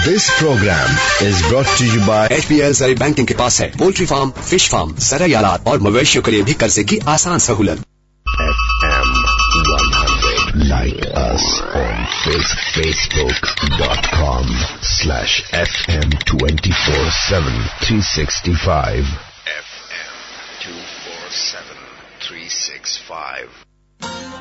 This program is brought to you by HBL Zari Banking के पास है poultry farm, fish farm, सरयालात और मवेशियों के लिए भी कर्जे की आसान सहूलत। FM 100. Like us on Facebook.com/FM247 365. FM 247 365.